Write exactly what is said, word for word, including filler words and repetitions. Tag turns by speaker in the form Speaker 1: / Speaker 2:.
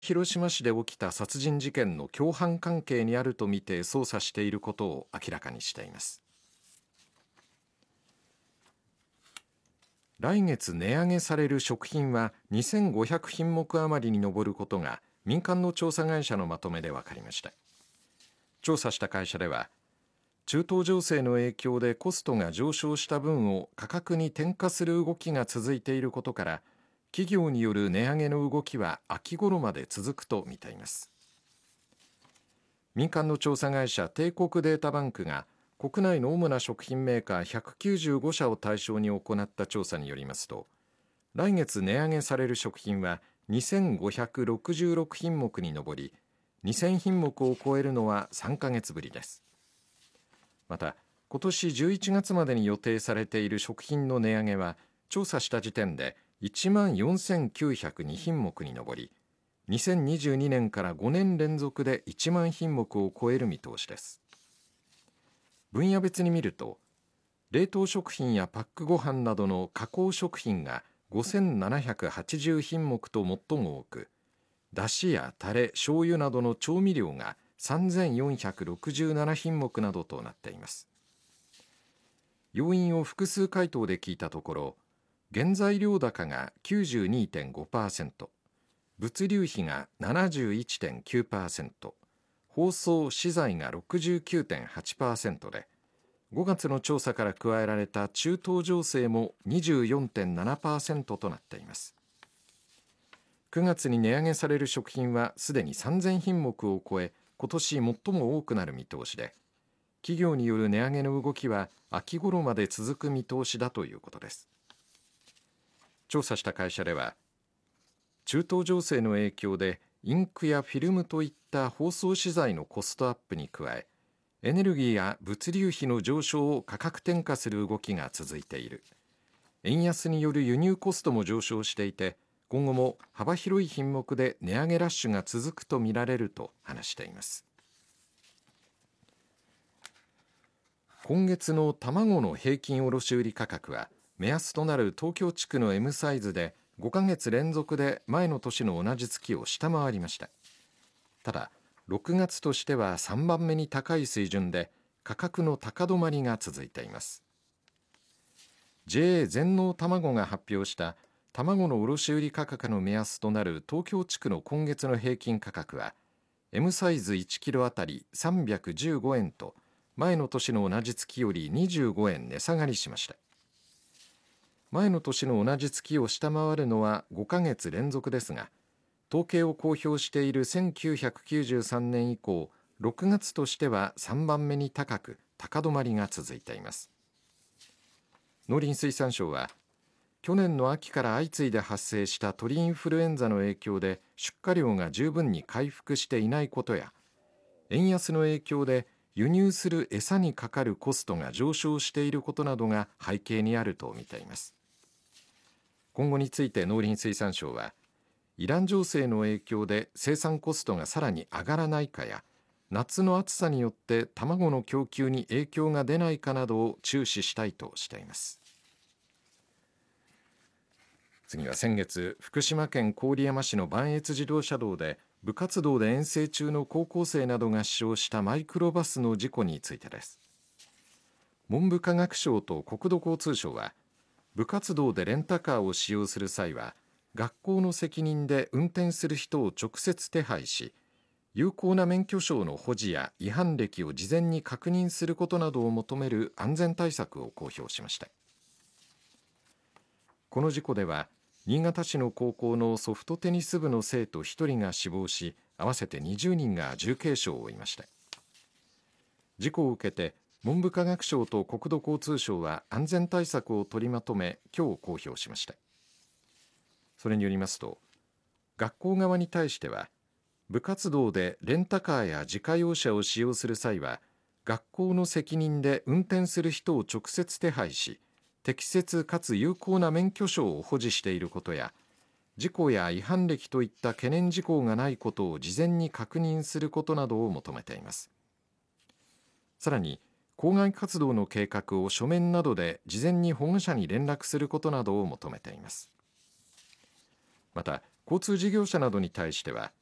Speaker 1: 広島市で起きた殺人事件の共犯関係にあるとみて捜査していることを明らかにしています。来月値上げされる食品はにせんごひゃくひんもく余りに上ることが民間の調査会社のまとめで分かりました。調査した会社では、中東情勢の影響でコストが上昇した分を価格に転嫁する動きが続いていることから、企業による値上げの動きは秋頃まで続くと見ています。民間の調査会社帝国データバンクが国内の主な食品メーカーひゃくきゅうじゅうごしゃを対象に行った調査によりますと、来月値上げされる食品はにせんごひゃくろくじゅうろくひんもくに上り、にせんひんもくを超えるのはさんかげつぶりです。また、今年じゅういちがつまでに予定されている食品の値上げは、調査した時点でいちまんよんせんきゅうひゃくにひんもくに上り、にせんにじゅうにねんからごねん連続でいちまんひんもくを超える見通しです。分野別に見ると、冷凍食品やパックご飯などの加工食品がごせんななひゃくはちじゅうひんもくと最も多く、だしやタレ、醤油などの調味料がさんぜんよんひゃくろくじゅうななひんもくなどとなっています。要因を複数回答で聞いたところ、原材料高が きゅうじゅうにてんごパーセント、物流費が ななじゅういってんきゅうパーセント、包装資材が ろくじゅうきゅうてんはちパーセント で、ごがつの調査から加えられた中東情勢も にじゅうよんてんななパーセント となっています。くがつに値上げされる食品はすでにさんぜんひんもくを超え、今年最も多くなる見通しで、企業による値上げの動きは秋頃まで続く見通しだということです。調査した会社では、中東情勢の影響でインクやフィルムといった包装資材のコストアップに加え、エネルギーや物流費の上昇を価格転嫁する動きが続いている。円安による輸入コストも上昇していて、今後も幅広い品目で値上げラッシュが続くとみられると話しています。今月の卵の平均卸売価格は、目安となる東京地区の エム サイズでごかげつ連続で前の年の同じ月を下回りました。ただ、ろくがつとしてはさんばんめに高い水準で、価格の高止まりが続いています。ジェーエー 全農たまごが発表した卵の卸売価格の目安となる東京地区の今月の平均価格は、M サイズいちキロあたりさんびゃくじゅうごえんと、前の年の同じ月よりにじゅうごえん値下がりしました。前の年の同じ月を下回るのはごかげつ連続ですが、統計を公表しているせんきゅうひゃくきゅうじゅうさんねん以降、ろくがつとしてはさんばんめに高く、高止まりが続いています。農林水産省は、去年の秋から相次いで発生した鳥インフルエンザの影響で出荷量が十分に回復していないことや、円安の影響で輸入する餌にかかるコストが上昇していることなどが背景にあると見ています。今後について農林水産省は、イラン情勢の影響で生産コストがさらに上がらないかや、夏の暑さによって卵の供給に影響が出ないかなどを注視したいとしています。次は先月、福島県郡山市の磐越自動車道で部活動で遠征中の高校生などが死傷したマイクロバスの事故についてです。文部科学省と国土交通省は、部活動でレンタカーを使用する際は、学校の責任で運転する人を直接手配し、有効な免許証の保持や違反歴を事前に確認することなどを求める安全対策を公表しました。この事故では、新潟市の高校のソフトテニス部の生徒ひとりが死亡し、合わせてにじゅうにんが重軽傷を負いました。事故を受けて、文部科学省と国土交通省は安全対策を取りまとめ、今日公表しました。それによりますと、学校側に対しては、部活動でレンタカーや自家用車を使用する際は、学校の責任で運転する人を直接手配し、適切かつ有効な免許証を保持していることや、事故や違反歴といった懸念事項がないことを事前に確認することなどを求めています。さらに、校外活動の計画を書面などで事前に保護者に連絡することなどを求めています。また、交通事業者などに対しては、